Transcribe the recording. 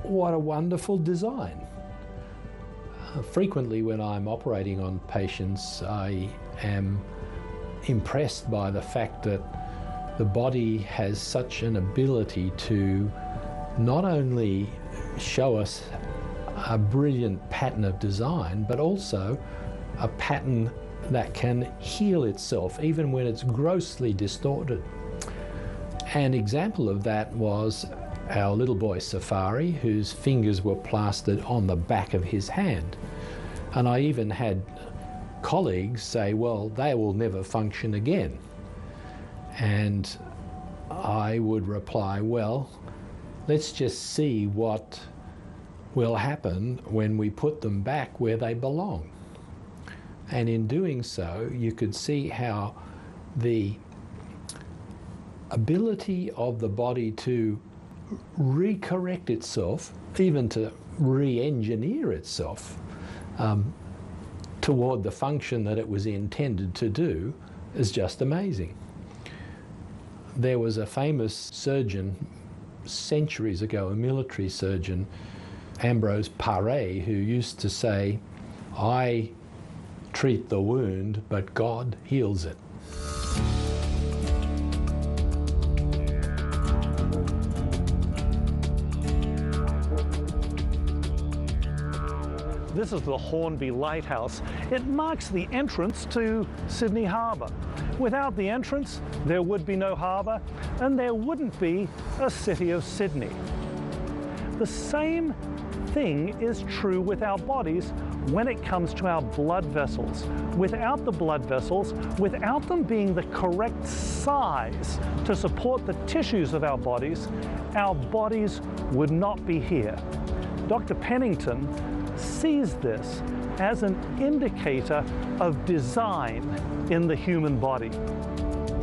what a wonderful design. Frequently when I'm operating on patients, I am impressed by the fact that the body has such an ability to not only show us a brilliant pattern of design, but also a pattern that can heal itself even when it's grossly distorted. An example of that was our little boy Safari, whose fingers were plastered on the back of his hand. And I even had colleagues say, well, they will never function again. And I would reply, well, let's just see what will happen when we put them back where they belong. And in doing so, you could see how the ability of the body to recorrect itself, even to re-engineer itself toward the function that it was intended to do, is just amazing. There was a famous surgeon centuries ago, a military surgeon, Ambrose Paré, who used to say, I treat the wound, but God heals it. This is the Hornby Lighthouse. It marks the entrance to Sydney Harbour. Without the entrance, there would be no harbour, and there wouldn't be a city of Sydney. The same thing is true with our bodies when it comes to our blood vessels. Without the blood vessels, without them being the correct size to support the tissues of our bodies would not be here. Dr. Pennington sees this as an indicator of design in the human body.